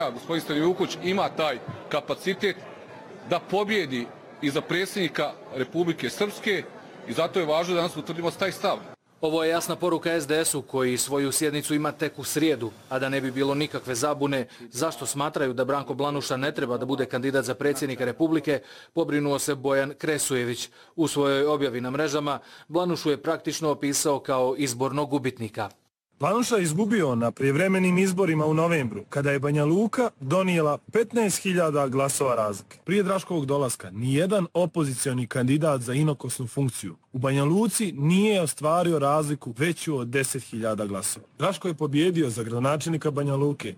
Gospodin Stanjevkuć ima taj kapacitet da pobjedi i za predsjednika Republike Srpske i zato je važno da danas utvrdimo taj stav. Ovo je jasna poruka SDS-u koji svoju sjednicu ima tek u srijedu, a da ne bi bilo nikakve zabune zašto smatraju da Branko Blanuša ne treba da bude kandidat za predsjednika Republike, pobrinuo se Bojan Kresujević. U svojoj objavi na mrežama Blanušu je praktično opisao kao izbornog gubitnika. Blanuša je izgubio na prijevremenim izborima u novembru, kada je Banja Luka donijela 15.000 glasova razlike. Prije Draškovog dolaska nijedan opozicioni kandidat za inokosnu funkciju u Banja Luci nije ostvario razliku veću od 10.000 glasova. Draško je pobjedio za gradonačelnika Banja Luke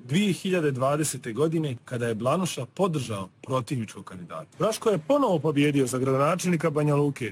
2020. godine kada je Blanuša podržao protivničkog kandidata. Draško je ponovo pobjedio za gradonačelnika Banja Luke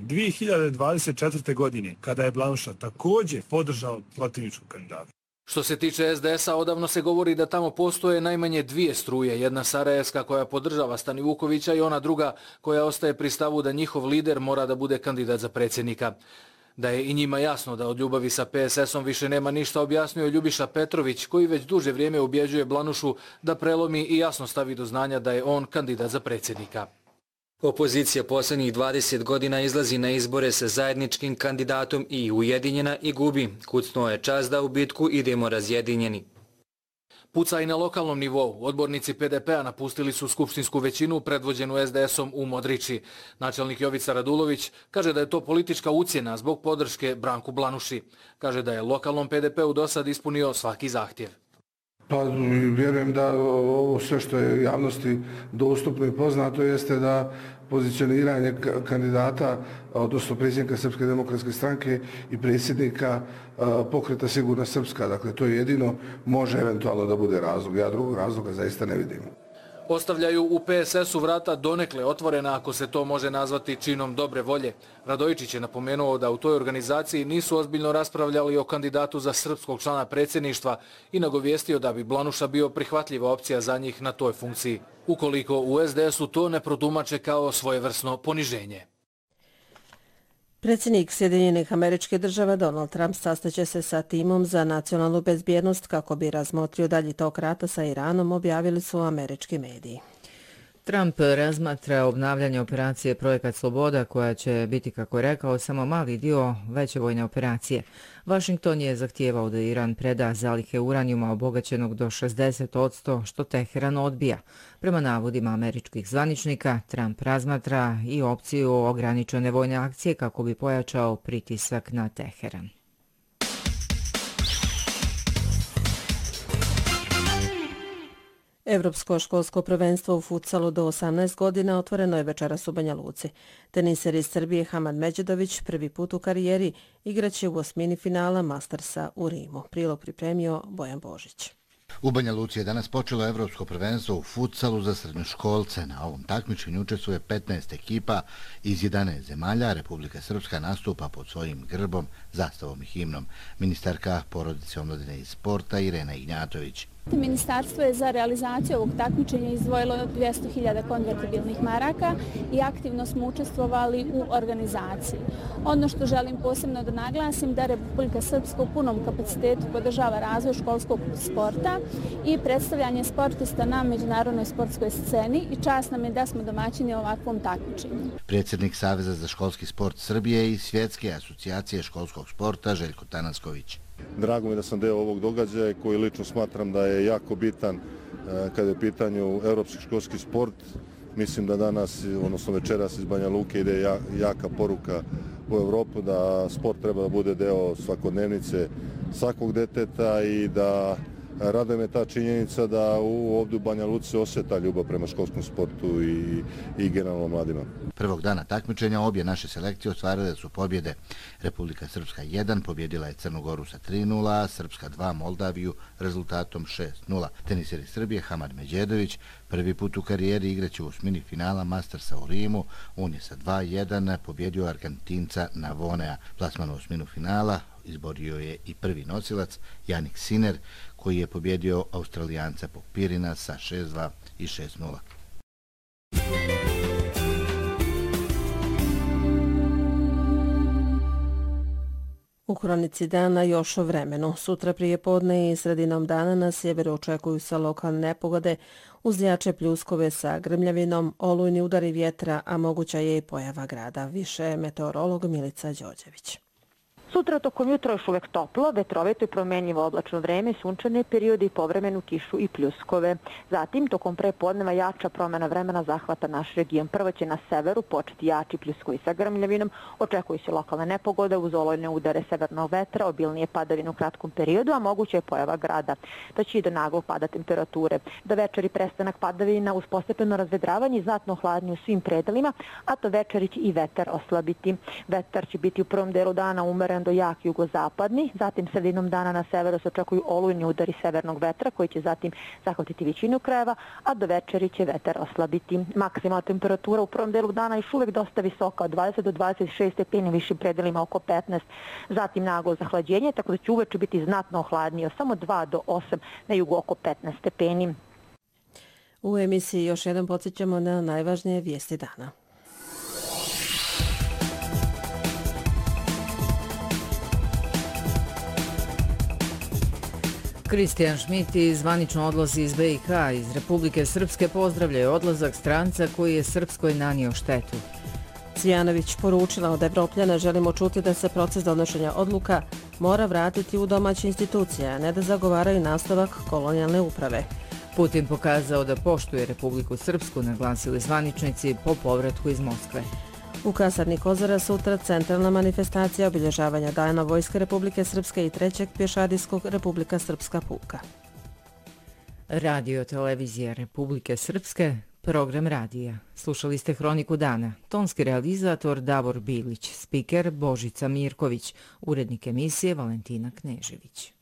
2024. godine kada je Blanuša također podržao protivničkog kandidata. Što se tiče SDS-a, odavno se govori da tamo postoje najmanje dvije struje, jedna sarajevska koja podržava Stanjevkuća i ona druga koja ostaje pri stavu da njihov lider mora da bude kandidat za predsjednika. Da je i njima jasno da od ljubavi sa PSS-om više nema ništa, objasnio je Ljubiša Petrović, koji već duže vrijeme ubjeđuje Blanušu da prelomi i jasno stavi do znanja da je on kandidat za predsjednika. Opozicija posljednjih 20 godina izlazi na izbore sa zajedničkim kandidatom i ujedinjena i gubi. Kucnuo je čas da u bitku idemo razjedinjeni. Puca i na lokalnom nivou. Odbornici PDP-a napustili su skupštinsku većinu predvođenu SDS-om u Modriči. Načelnik Jovica Radulović kaže da je to politička ucjena zbog podrške Branku Blanuši. Kaže da je lokalnom PDP-u do sad ispunio svaki zahtjev. Pa vjerujem da ovo sve što je javnosti dostupno i poznato jeste da pozicioniranje kandidata, odnosno predsjednika Srpske demokratske stranke i predsjednika pokreta Sigurna Srpska. Dakle, to je jedino može eventualno da bude razlog. Ja drugog razloga zaista ne vidim. Ostavljaju u PSS-u vrata donekle otvorena, ako se to može nazvati činom dobre volje. Radojičić je napomenuo da u toj organizaciji nisu ozbiljno raspravljali o kandidatu za srpskog člana predsjedništva i nagovijestio da bi Blanuša bio prihvatljiva opcija za njih na toj funkciji, ukoliko u SDS-u to ne protumače kao svojevrsno poniženje. Predsjednik Sjedinjenih Američkih Država Donald Trump sastaće se sa timom za nacionalnu bezbjednost kako bi razmotrio dalji tok rata sa Iranom, objavili su američki mediji. Trump razmatra obnavljanje operacije Projekat Sloboda koja će biti, kako je rekao, samo mali dio veće vojne operacije. Washington je zahtijevao da Iran preda zalihe uranijuma obogaćenog do 60%, što Teheran odbija. Prema navodima američkih zvaničnika, Trump razmatra i opciju ograničene vojne akcije kako bi pojačao pritisak na Teheran. Evropsko školsko prvenstvo u futsalu do 18 godina otvoreno je večeras u Banja Luci. Teniser iz Srbije Hamad Međedović prvi put u karijeri igraće u osmini finala Mastersa u Rimu. Prilog pripremio Bojan Božić. U Banja Luci je danas počelo Evropsko prvenstvo u futsalu za srednjoškolce. Na ovom takmičenju učestvuje 15 ekipa iz 11 zemalja. Republika Srpska nastupa pod svojim grbom, zastavom i himnom. Ministarka porodice, omladine i sporta Irena Ignjatović. Ministarstvo je za realizaciju ovog takmičenja izdvojilo 200.000 konvertibilnih maraka i aktivno smo učestvovali u organizaciji. Ono što želim posebno da naglasim da Republika Srpska u punom kapacitetu podržava razvoj školskog sporta i predstavljanje sportista na međunarodnoj sportskoj sceni i čast nam je da smo domaćini ovakvom takmičenju. Predsjednik Saveza za školski sport Srbije i Svjetske asocijacije školskog sporta Željko Tanasković. Drago mi je da sam deo ovog događaja koji lično smatram da je jako bitan kada je u pitanju evropski školski sport. Mislim da danas, odnosno večeras iz Banja Luke ide jaka poruka u Evropu da sport treba da bude deo svakodnevnice svakog deteta i da raduje me ta činjenica da ovdje u Banja Luci osjeta ljubav prema školskom sportu i generalno mladima. Prvog dana takmičenja obje naše selekcije ostvarile su pobjede. Republika Srpska 1 pobjedila je Crnu Goru sa 3:0, Srpska 2 Moldaviju rezultatom 6:0. Teniser iz Srbije Hamad Međedović prvi put u karijeri igraće u osmini finala Mastersa u Rimu. On je sa 2:1 pobjedio Argentinca Navonea. Plasman u osminu finala izborio je i prvi nosilac Jannik Sinner, koji je pobjedio Australijanca Popirina sa 6:2 i 6:0. U kronici dana još o vremenu. Sutra prije podne i sredinom dana na sjeveru očekuju se lokalne nepogode uz jače pljuskove sa grmljavinom, olujni udari vjetra, a moguća je i pojava grada. Više meteorolog Milica Đorđević. Sutra tokom jutra još uvek toplo, vetrovito i promenljivo oblačno vreme, sunčane periode i povremenu kišu i pljuskove. Zatim, tokom prepodneva jača promjena vremena zahvata naš region. Prvo će na severu početi jači pljuskovi sa grmljavinom, očekuju se lokalne nepogode uz olujne udare severnog vetra, obilnije padavine u kratkom periodu, a moguća je pojava grada. Da će i do naglog pada temperature. Do večeri prestanak padavina uz postepeno razvedravanje i znatno hladnije u svim predelima, a to večeri će i vetar oslabiti. Vetar će biti u prvom delu dana umeren do jak jugozapadni, zatim sredinom dana na severu se očekuju olujni udari severnog vetra koji će zatim zahvatiti većinu krajeva, a do večeri će vetar oslabiti. Maksimalna temperatura u prvom delu dana još uvijek dosta visoka, od 20 do 26 stepeni, višim predelima oko 15, zatim naglo zahlađenje, tako da će uveče biti znatno hladnije, samo 2 do 8, na jugu oko 15 stepeni. U emisiji još jednom podsjećamo na najvažnije vijesti dana. Kristijan Šmit i zvanično odlazi iz BiH iz Republike Srpske pozdravljaju odlazak stranca koji je Srpskoj nanio štetu. Cvijanović poručila od Evropljana: želimo čuti da se proces donošenja odluka mora vratiti u domaće institucije, a ne da zagovaraju nastavak kolonijalne uprave. Putin pokazao da poštuje Republiku Srpsku, naglasili zvaničnici po povratku iz Moskve. U kasarni Kozara sutra centralna manifestacija obilježavanja Dana Vojske Republike Srpske i 3. pješadijskog Republika Srpska puka. Radio televizija Republike Srpske, program radija. Slušali ste Hroniku dana. Tonski realizator Davor Bilić, spiker Božica Mirković, urednik emisije Valentina Knežević.